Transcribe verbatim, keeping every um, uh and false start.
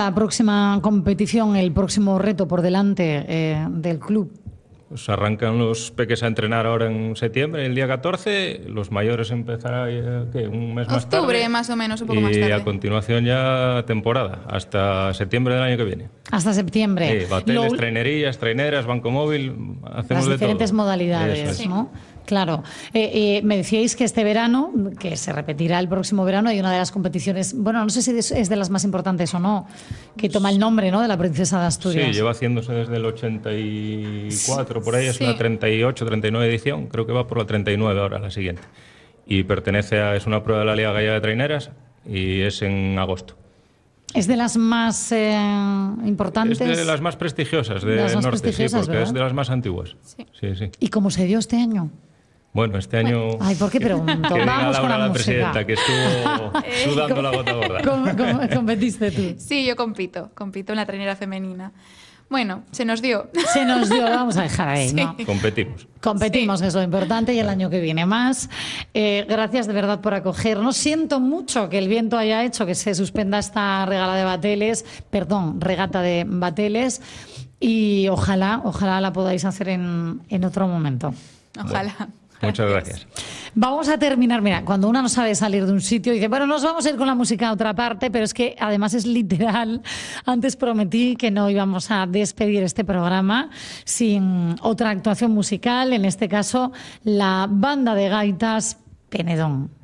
la próxima competición, el próximo reto por delante eh, del club? Pues arrancan los peques a entrenar ahora en septiembre, el día catorce, los mayores empezará eh, ¿qué? un mes más tarde. Octubre, más o menos, un poco y más tarde. Y a continuación ya temporada, hasta septiembre del año que viene. Hasta septiembre. Sí, bateles, Lo... trainerías, traineras, banco móvil, hacemos Las de diferentes todo. modalidades, Eso, ¿no? Claro. Eh, eh, me decíais que este verano, que se repetirá el próximo verano, hay una de las competiciones, bueno, no sé si es de las más importantes o no, que toma el nombre, ¿no?, de la Princesa de Asturias. Sí, lleva haciéndose desde el ochenta y cuatro, por ahí, es Sí. la treinta y ocho, treinta y nueve edición, creo que va por la treinta y nueve ahora, la siguiente. Y pertenece a, es una prueba de la Liga Gallega de Traineras y es en agosto. ¿Es de las más eh, importantes? Es de las más prestigiosas del las más norte, prestigiosas, sí, porque ¿verdad? es de las más antiguas. Sí. Sí, sí. ¿Y cómo se dio este año? Bueno, este año... Ay, ¿por qué pregunto? Que diga Vamos con Laura, la, la música. presidenta, que estuvo sudando la gota gorda. ¿Cómo, cómo competiste tú? Sí, yo compito, compito en la trainera femenina. Bueno, se nos dio. Se nos dio, vamos a dejar ahí, Sí. ¿no? Competimos. Competimos, que es lo importante, y el año que viene más. Eh, gracias de verdad por acogernos. Siento mucho que el viento haya hecho que se suspenda esta regala de bateles, perdón, regata de bateles, y ojalá, ojalá la podáis hacer en, en otro momento. Ojalá. Bueno, muchas gracias. Vamos a terminar, mira, cuando una no sabe salir de un sitio, dice, bueno, nos vamos a ir con la música a otra parte, pero es que además es literal. Antes prometí que no íbamos a despedir este programa sin otra actuación musical, en este caso la banda de gaitas Penedón.